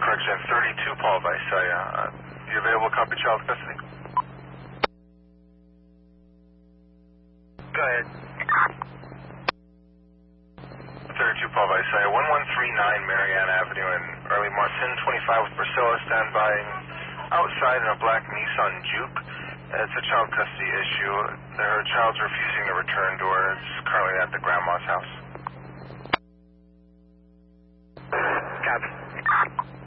correction, 32 Paul Visaya. You available copy child custody? Go ahead. 32 Paul Visaya, 1139 Marianne Avenue in early Martin, 25 with Priscilla, standby outside in a black Nissan Juke. It's a child custody issue. Her child's refusing to return to her. It's currently at the grandma's house.